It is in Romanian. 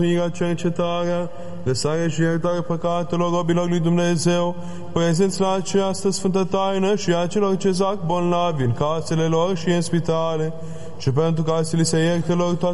Miga cercetarea, lăsare și iertare păcatelor robilor lui Dumnezeu, prezenți la această sfântă taină și a celor ce zac bolnavi în casele lor și în spitale, și pentru ca să li se ierte lor toate